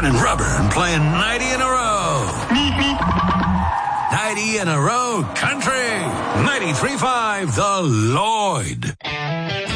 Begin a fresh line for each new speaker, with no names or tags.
running rubber and playing 90 in a row. 90 in a row country. 93.5 The Lloyd.